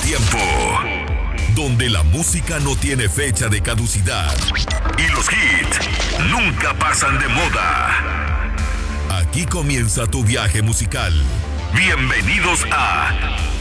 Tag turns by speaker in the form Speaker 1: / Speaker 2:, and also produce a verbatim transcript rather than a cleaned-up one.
Speaker 1: tiempo, donde la música no tiene fecha de caducidad y los hits nunca pasan de moda. Aquí comienza tu viaje musical. Bienvenidos a